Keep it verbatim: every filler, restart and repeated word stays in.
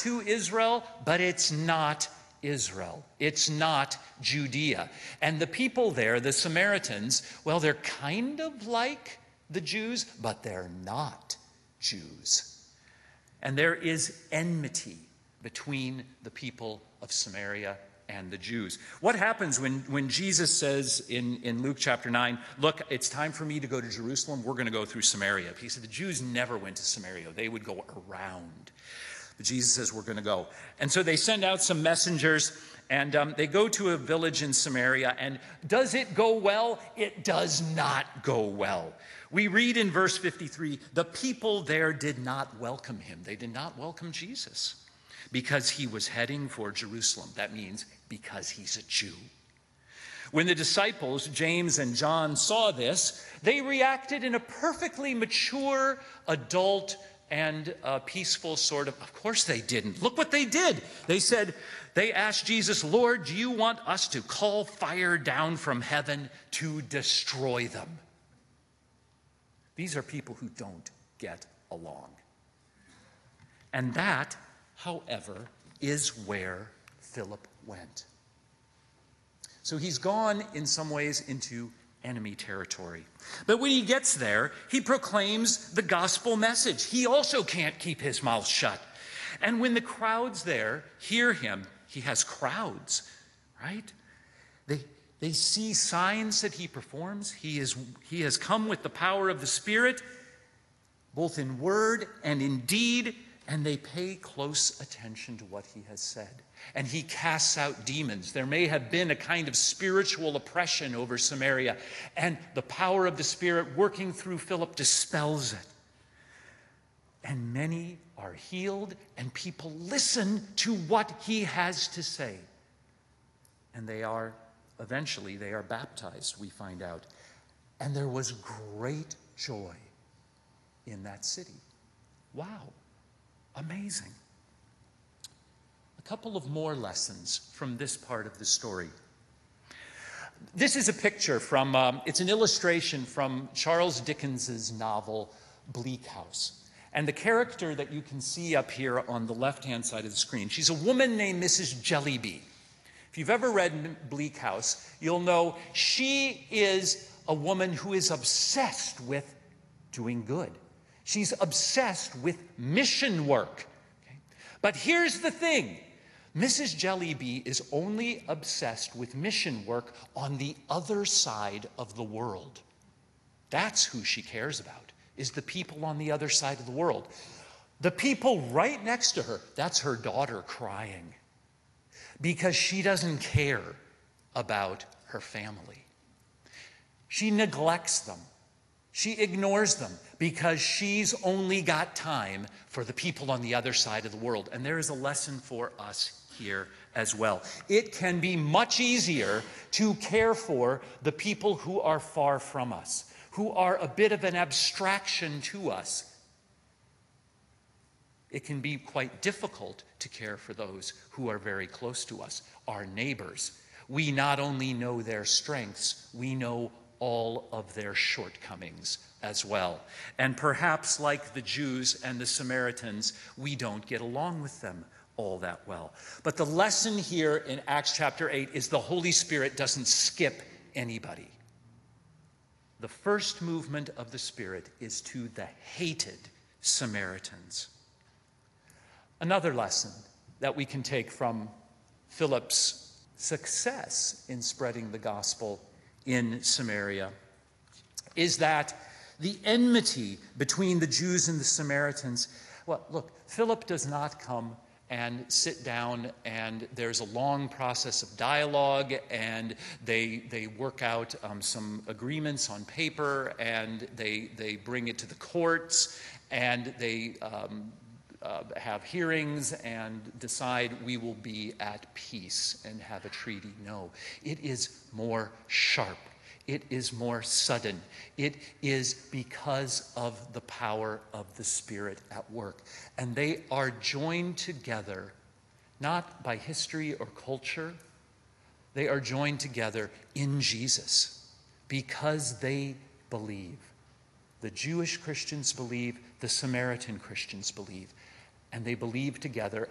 to Israel, but it's not Israel. It's not Judea. And the people there, the Samaritans, well, they're kind of like the Jews, but they're not Jews. And there is enmity between the people of Samaria and the Jews. What happens when, when Jesus says in, in Luke chapter nine, look, it's time for me to go to Jerusalem, we're going to go through Samaria. He said the Jews never went to Samaria. They would go around. But Jesus says we're going to go. And so they send out some messengers, and um, they go to a village in Samaria. And does it go well? It does not go well. We read in verse fifty-three, the people there did not welcome him. They did not welcome Jesus because he was heading for Jerusalem. That means because he's a Jew. When the disciples, James and John, saw this, they reacted in a perfectly mature, adult, and uh, peaceful sort of, of course they didn't. Look what they did. They said, they asked Jesus, Lord, do you want us to call fire down from heaven to destroy them? These are people who don't get along. And that, however, is where Philip went. So he's gone in some ways into enemy territory. But when he gets there, he proclaims the gospel message. He also can't keep his mouth shut. And when the crowds there hear him, he has crowds, right? They, they see signs that he performs. He is, he has come with the power of the Spirit, both in word and in deed, and they pay close attention to what he has said. And he casts out demons. There may have been a kind of spiritual oppression over Samaria, and the power of the Spirit working through Philip dispels it. And many are healed, and people listen to what he has to say. And they are, eventually, they are baptized, we find out. And there was great joy in that city. Wow. Amazing. A couple of more lessons from this part of the story. This is a picture from, um, it's an illustration from Charles Dickens's novel, Bleak House. And the character that you can see up here on the left-hand side of the screen, she's a woman named Missus Jellyby. If you've ever read Bleak House, you'll know she is a woman who is obsessed with doing good. She's obsessed with mission work. Okay? But here's the thing. Missus Jellyby is only obsessed with mission work on the other side of the world. That's who she cares about, is the people on the other side of the world. The people right next to her, that's her daughter crying because she doesn't care about her family. She neglects them. She ignores them because she's only got time for the people on the other side of the world. And there is a lesson for us here as well. It can be much easier to care for the people who are far from us, who are a bit of an abstraction to us. It can be quite difficult to care for those who are very close to us, our neighbors. We not only know their strengths, we know all of their shortcomings as well. And perhaps like the Jews and the Samaritans, we don't get along with them all that well. But the lesson here in Acts chapter eight is the Holy Spirit doesn't skip anybody. The first movement of the Spirit is to the hated Samaritans. Another lesson that we can take from Philip's success in spreading the gospel in Samaria is that the enmity between the Jews and the Samaritans, well, look, Philip does not come and sit down and there's a long process of dialogue and they they work out um, some agreements on paper and they they bring it to the courts and they um, uh, have hearings and decide we will be at peace and have a treaty. No, it is more sharp. It is more sudden. It is because of the power of the Spirit at work. And they are joined together, not by history or culture. They are joined together in Jesus because they believe. The Jewish Christians believe, the Samaritan Christians believe, and they believe together.